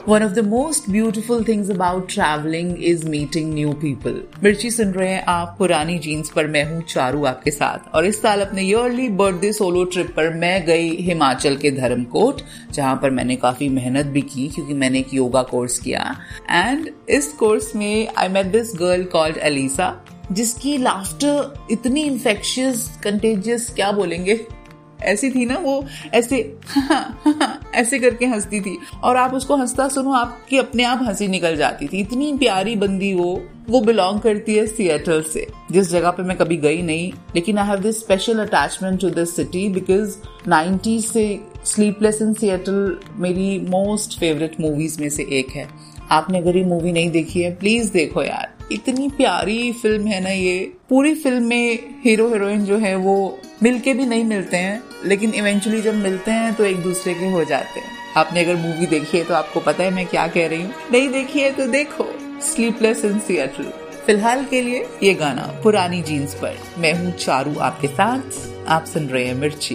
One of the most beautiful things about traveling is meeting new people. मिर्ची सुन रहे हैं आप पुरानी जीन्स पर, मैं हूँ चारू आपके साथ। और इस साल अपने ईयरली बर्थडे सोलो ट्रिप पर मैं गई हिमाचल के धर्मकोट, जहाँ पर मैंने काफी मेहनत भी की क्योंकि मैंने एक योगा कोर्स किया। एंड इस कोर्स में I met this girl called Elisa, जिसकी लाफ्टर इतनी इन्फेक्शियस, कंटेजियस, क्या बोलेंगे, ऐसी थी ना, वो ऐसे ऐसे करके हंसती थी और आप उसको हंसता सुनो आपकी अपने आप हंसी निकल जाती थी। इतनी प्यारी बंदी वो बिलोंग करती है सिएटल से, जिस जगह पे मैं कभी गई नहीं, लेकिन I have this special attachment to this city because 90s से स्लीपलेस इन सिएटल मेरी मोस्ट फेवरेट मूवीज में से एक है। आपने अगर ये मूवी नहीं देखी है प्लीज देखो यार, इतनी प्यारी फिल्म है ना ये। पूरी फिल्म में हीरो हीरोइन जो है वो मिलके भी नहीं मिलते हैं, लेकिन इवेंचुअली जब मिलते हैं तो एक दूसरे के हो जाते हैं। आपने अगर मूवी देखी है तो आपको पता है मैं क्या कह रही हूँ, नहीं देखी है तो देखो स्लीपलेस इन सिएटल। फिलहाल के लिए ये गाना पुरानी जीन्स पर। मैं हूँ चारू आपके साथ, आप सुन रहे हैं मिर्ची।